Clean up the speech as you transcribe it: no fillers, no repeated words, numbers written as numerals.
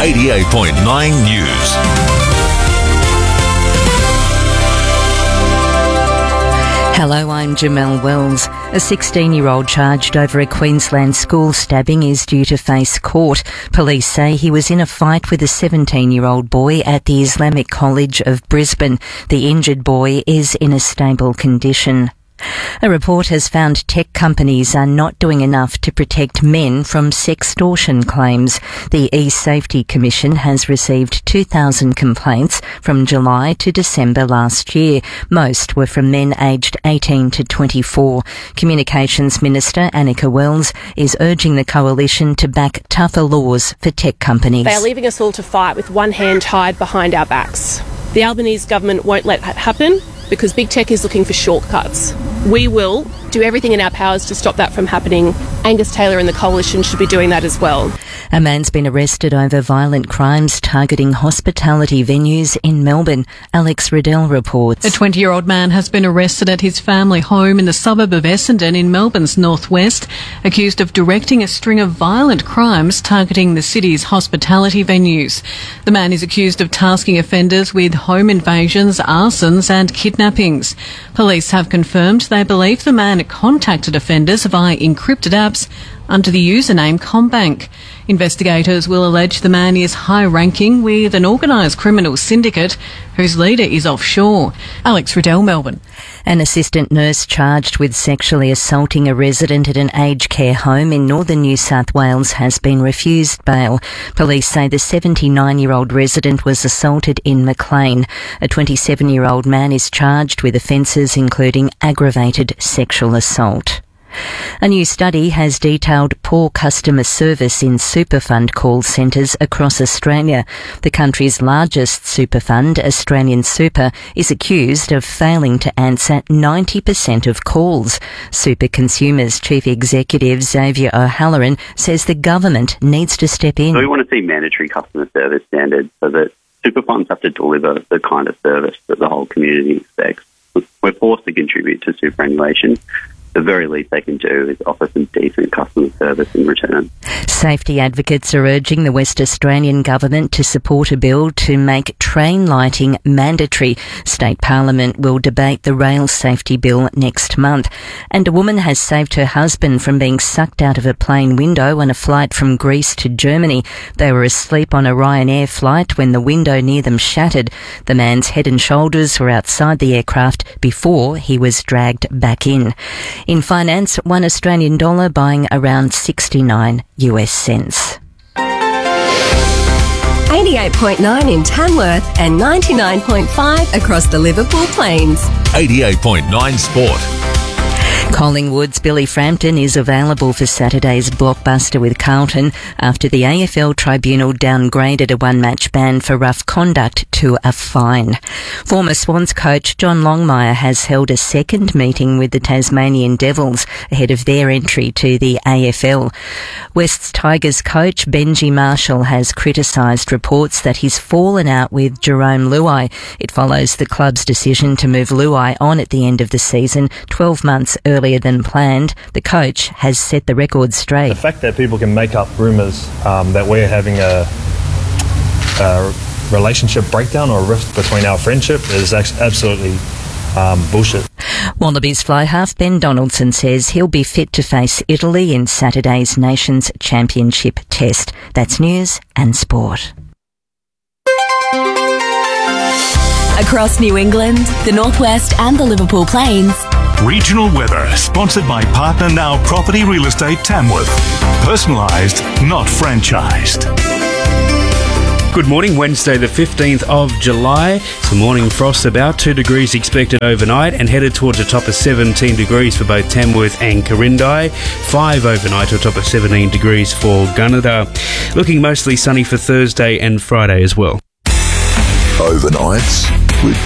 88.9 News. Hello, I'm Jamelle Wells. A 16-year-old charged over a Queensland school stabbing is due to face court. Police say he was in a fight with a 17-year-old boy at the Islamic College of Brisbane. The injured boy is in a stable condition. A report has found tech companies are not doing enough to protect men from sextortion claims. The eSafety Commission has received 2,000 complaints from July to December last year. Most were from men aged 18 to 24. Communications Minister Annika Wells is urging the coalition to back tougher laws for tech companies. They are leaving us all to fight with one hand tied behind our backs. The Albanese government won't let that happen because big tech is looking for shortcuts. We will do everything in our powers to stop that from happening. Angus Taylor and the coalition should be doing that as well. A man's been arrested over violent crimes targeting hospitality venues in Melbourne. Alex Riddell reports. A 20-year-old man has been arrested at his family home in the suburb of Essendon in Melbourne's northwest, accused of directing a string of violent crimes targeting the city's hospitality venues. The man is accused of tasking offenders with home invasions, arsons and kidnappings. Police have confirmed they believe the man contacted offenders via encrypted apps under the username CommBank. Investigators will allege the man is high-ranking with an organised criminal syndicate whose leader is offshore. Alex Riddell, Melbourne. An assistant nurse charged with sexually assaulting a resident at an aged care home in northern New South Wales has been refused bail. Police say the 79-year-old resident was assaulted in Maclean. A 27-year-old man is charged with offences including aggravated sexual assault. A new study has detailed poor customer service in super fund call centres across Australia. The country's largest super fund, Australian Super, is accused of failing to answer 90% of calls. Super Consumers Chief Executive Xavier O'Halloran says the government needs to step in. So we want to see mandatory customer service standards so that super funds have to deliver the kind of service that the whole community expects. We're forced to contribute to superannuation. The very least they can do is offer some decent customer service in return. Safety advocates are urging the West Australian government to support a bill to make train lighting mandatory. State Parliament will debate the rail safety bill next month. And a woman has saved her husband from being sucked out of a plane window on a flight from Greece to Germany. They were asleep on a Ryanair flight when the window near them shattered. The man's head and shoulders were outside the aircraft before he was dragged back in. In finance, $1 Australian dollar buying around 69 US cents. 88.9 in Tamworth and 99.5 across the Liverpool Plains. 88.9 Sport. Collingwood's Billy Frampton is available for Saturday's blockbuster with Carlton after the AFL Tribunal downgraded a one-match ban for rough conduct to a fine. Former Swans coach John Longmire has held a second meeting with the Tasmanian Devils ahead of their entry to the AFL. West's Tigers coach Benji Marshall has criticised reports that he's fallen out with Jerome Luai. It follows the club's decision to move Luai on at the end of the season, 12 months earlier than planned. The coach has set the record straight. The fact that people can make up rumours that we're having a relationship breakdown or a rift between our friendship is absolutely bullshit. Wallabies fly half Ben Donaldson says he'll be fit to face Italy in Saturday's Nations Championship test. That's news and sport. Across New England, the Northwest and the Liverpool Plains. Regional weather sponsored by Partner Now Property Real Estate Tamworth. Personalised, not franchised. Good morning, Wednesday the 15th of July. Some morning frost, about 2 degrees expected overnight and headed towards a top of 17 degrees for both Tamworth and Corindai. 5 overnight to a top of 17 degrees for Gunnedah. Looking mostly sunny for Thursday and Friday as well. Overnights with